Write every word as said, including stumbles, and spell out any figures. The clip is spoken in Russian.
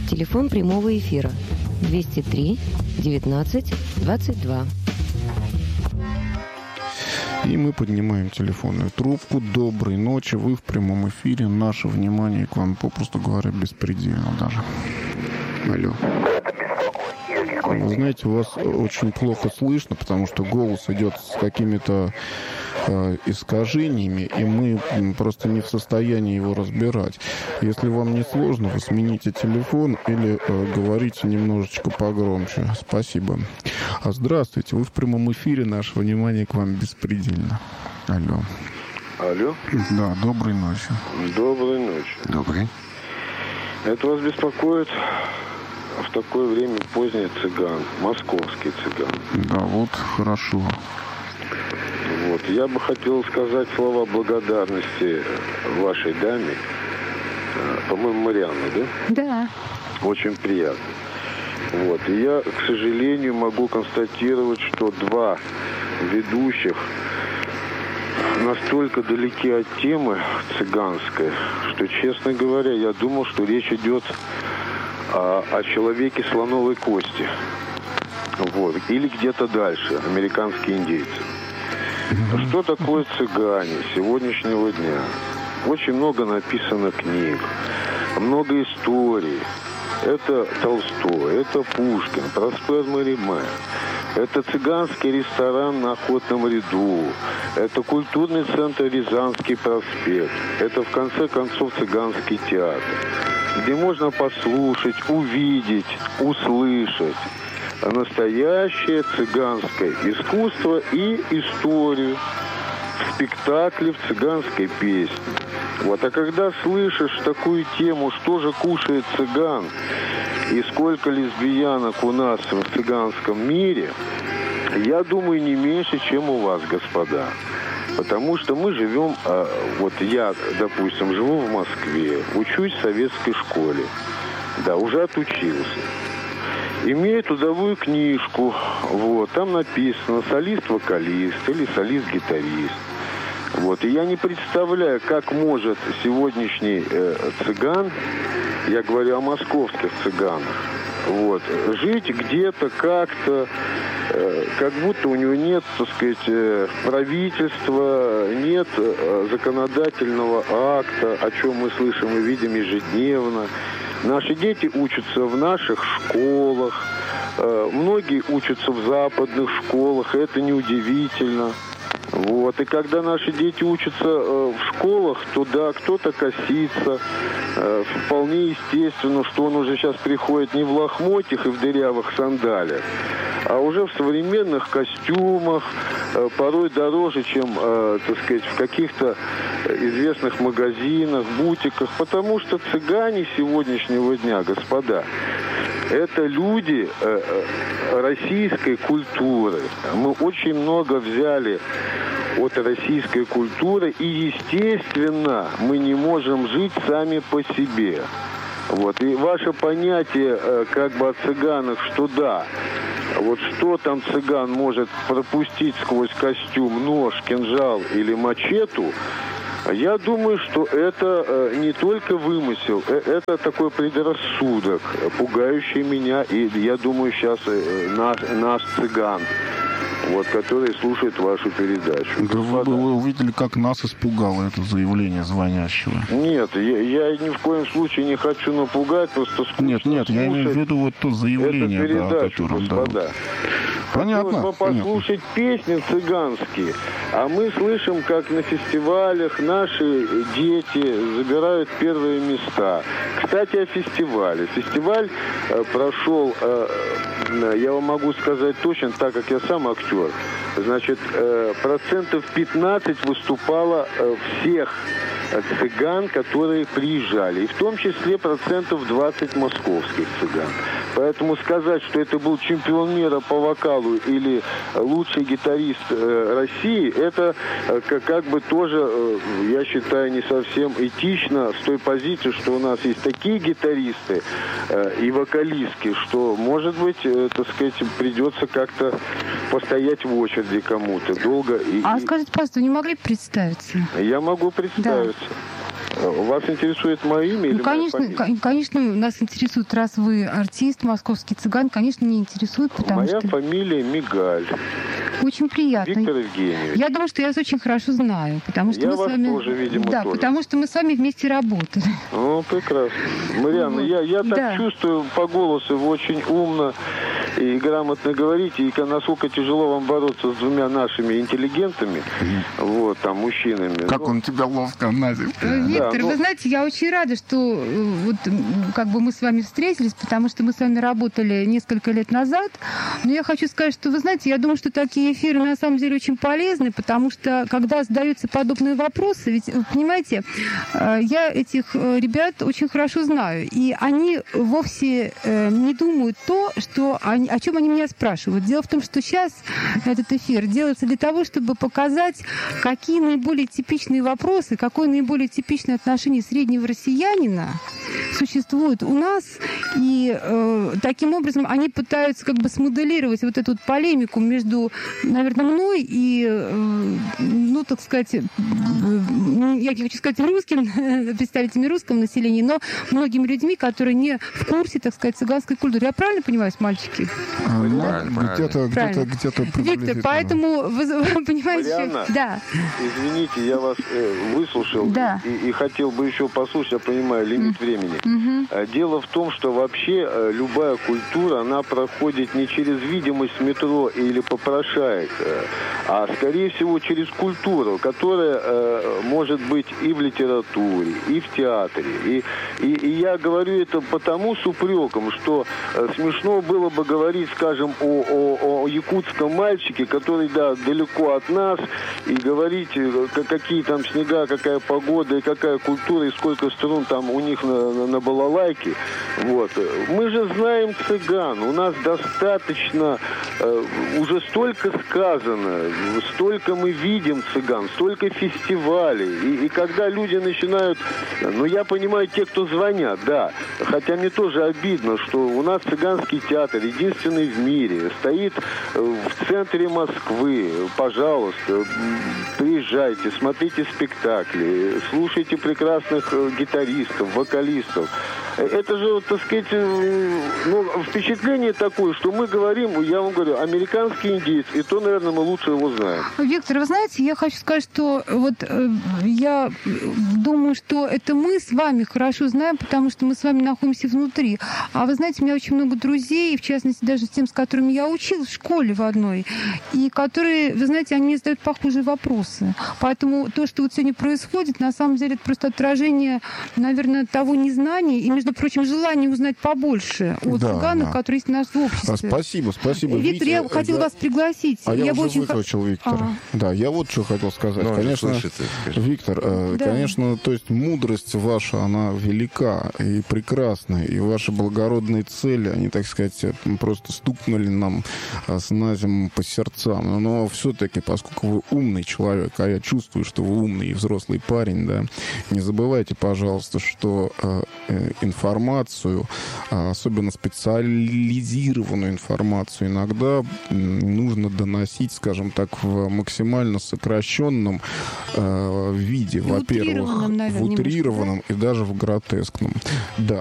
Телефон прямого эфира двести три девятнадцать двадцать два. И мы поднимаем телефонную трубку. Доброй ночи, вы в прямом эфире. Наше внимание к вам, попросту говоря, беспредельно даже. Алло. Вы знаете, вас очень плохо слышно, потому что голос идет с какими-то э, искажениями, и мы просто не в состоянии его разбирать. Если вам не сложно, вы смените телефон или э, говорите немножечко погромче. Спасибо. А здравствуйте, вы в прямом эфире, наше внимание к вам беспредельно. Алло. Алло. Да, доброй ночи. Доброй ночи. Добрый. Это вас беспокоит в такое время поздний цыган, московский цыган. Да, вот, хорошо. Вот. Я бы хотел сказать слова благодарности вашей даме. По-моему, Марианна, да? Да. Очень приятно. Вот. И я, к сожалению, могу констатировать, что два ведущих настолько далеки от темы цыганской, что, честно говоря, я думал, что речь идет о, о человеке слоновой кости. Вот. Или где-то дальше, американские индейцы. Что такое цыгане сегодняшнего дня? Очень много написано книг, много историй. Это Толстой, это Пушкин, Проспер Мариме. Это цыганский ресторан на Охотном ряду. Это культурный центр Рязанский проспект. Это, в конце концов, цыганский театр, где можно послушать, увидеть, услышать настоящее цыганское искусство и историю в спектакле, в цыганской песне. Вот. А когда слышишь такую тему, что же кушает цыган, и сколько лесбиянок у нас в цыганском мире, я думаю, не меньше, чем у вас, господа. Потому что мы живем, вот я, допустим, живу в Москве, учусь в советской школе, да, уже отучился. Имею трудовую книжку, вот, там написано солист-вокалист или солист-гитарист. Вот, и я не представляю, как может сегодняшний э, цыган, я говорю о московских цыганах, вот, жить где-то как-то, э, как будто у него нет, так сказать, э, правительства, нет э, законодательного акта, о чем мы слышим и видим ежедневно. Наши дети учатся в наших школах, э, многие учатся в западных школах, и это неудивительно. Вот. И когда наши дети учатся э, в школах, то да, кто-то косится. Э, вполне естественно, что он уже сейчас приходит не в лохмотьях и в дырявых сандалиях, а уже в современных костюмах, э, порой дороже, чем, э, так сказать, в каких-то известных магазинах, бутиках. Потому что цыгане сегодняшнего дня, господа, это люди э, российской культуры. Мы очень много взяли от российской культуры, и, естественно, мы не можем жить сами по себе. Вот. И ваше понятие э, как бы о цыганах, что да, вот что там цыган может пропустить сквозь костюм, нож, кинжал или мачету, я думаю, что это э, не только вымысел, э, это такой предрассудок, пугающий меня, и я думаю, сейчас э, наш, наш цыган, вот, который слушает вашу передачу. Да вы, вы увидели, как нас испугало это заявление звонящего. Нет, я, я ни в коем случае не хочу напугать, просто Нет, нет, я имею в виду вот то заявление, передачу, да, о котором, господа. Да. Понятно. Хотелось бы послушать песни цыганские, а мы слышим, как на фестивалях наши дети забирают первые места. Кстати, о фестивале. Фестиваль э, прошел, э, я вам могу сказать точно, так как я сам актер, значит, э, процентов пятнадцать выступало э, всех цыган, которые приезжали, и в том числе процентов двадцать московских цыган. Поэтому сказать, что это был чемпион мира по вокалу или лучший гитарист э, России, это э, как бы тоже, э, я считаю, не совсем этично с той позиции, что у нас есть такие гитаристы э, и вокалистки, что, может быть, э, так сказать, придется как-то постоять в очереди кому-то долго. И, а скажите, пожалуйста, вы не могли представиться? Я могу представиться. Вас интересует мое имя или ну, конечно, моя фамилия? Конечно, нас интересует, раз вы артист, московский цыган, конечно, не интересует, потому Моя что... фамилия Мигаль. Очень приятно. Виктор Евгеньевич. Я думаю, что я вас очень хорошо знаю, потому что я мы вас с вами... тоже, видимо, да, тоже. потому что мы с вами вместе работали. Ну, прекрасно. Марианна, вот. я, я так да. чувствую по голосу, вы очень умно и грамотно говорите, и насколько тяжело вам бороться с двумя нашими интеллигентами, mm-hmm. вот, там, мужчинами. Как ну, он тебя ловко назил. Виктор, да, вы ну... знаете, я очень рада, что вот как бы мы с вами встретились, потому что мы с вами работали несколько лет назад, но я хочу сказать, что, вы знаете, я думаю, что такие эфиры на самом деле очень полезны, потому что, когда задаются подобные вопросы, ведь, вы понимаете, я этих ребят очень хорошо знаю, и они вовсе не думают то, что они, о чем они меня спрашивают. Дело в том, что сейчас этот эфир делается для того, чтобы показать, какие наиболее типичные вопросы, какое наиболее типичное отношение среднего россиянина существует у нас, и э, таким образом они пытаются как бы смоделировать вот эту вот полемику между, наверное, мной и, э, ну, так сказать, э, я не хочу сказать русским, представителями русского населения, но многими людьми, которые не в курсе, так сказать, цыганской культуры. Я правильно понимаю, мальчики? А, ну, где-то, где-то, где-то Виктор, поэтому вы, вы понимаете... Марианна, да. извините, я вас э, выслушал да. и, и хотел бы еще послушать, я понимаю, лимит mm. времени. Mm-hmm. Дело в том, что вообще э, любая культура, она проходит не через видимость метро или попрошаек, э, а скорее всего через культуру, которая э, может быть и в литературе, и в театре. И, и, и я говорю это потому с упреком, что э, смешно было бы говорить, скажем, о, о, о якутском мальчике, который, да, далеко от нас, и говорить, какие там снега, какая погода, и какая культура, и сколько струн там у них на, на, на балалайке. Вот. Мы же знаем цыган, у нас достаточно, э, уже столько сказано, столько мы видим цыган, столько фестивалей. И, и когда люди начинают, ну, я понимаю, те, кто звонят, да, хотя мне тоже обидно, что у нас цыганский театр, единственный в мире, стоит в центре Москвы. Пожалуйста, приезжайте, смотрите спектакли, слушайте прекрасных гитаристов, вокалистов. Это же, так сказать, ну, впечатление такое, что мы говорим, я вам говорю, американский индейец, и то, наверное, мы лучше его знаем. Виктор, вы знаете, я хочу сказать, что вот э, я думаю, что это мы с вами хорошо знаем, потому что мы с вами находимся внутри. А вы знаете, у меня очень много друзей, в частности, даже с тем, с которыми я училась в школе в одной, и которые, вы знаете, они мне задают похожие вопросы. Поэтому то, что вот сегодня происходит, на самом деле, это просто отражение, наверное, того незнания и, между прочим, желание узнать побольше о да, цыганах, да. которые есть у нас в обществе. Спасибо, спасибо. Виктор, Витя, я хотела я... вас пригласить. А я, я уже очень выключил Виктора. А. Да, я вот что хотел сказать. Ну, конечно, Виктор, э, да. конечно, то есть мудрость ваша, она велика и прекрасна, и ваши благородные цели, они, так сказать, просто стукнули нам с назем по сердцам. Но все-таки, поскольку вы умный человек, а я чувствую, что вы умный и взрослый парень, да, не забывайте, пожалуйста, что э, э, информацию, особенно специализированную информацию, иногда нужно доносить, скажем так, в максимально сокращенном э, виде, во-первых, наверное, в утрированном и даже в гротескном. Да,